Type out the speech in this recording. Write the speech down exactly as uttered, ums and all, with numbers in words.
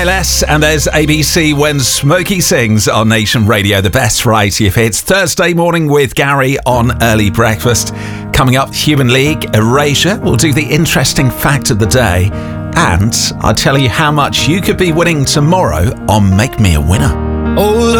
Less, and there's A B C When Smokey Sings on Nation Radio, the best variety of hits. Thursday morning with Gary on Early Breakfast. Coming up, Human League, Erasure. We'll do the interesting fact of the day. And I'll tell you how much you could be winning tomorrow on Make Me a Winner. Oh,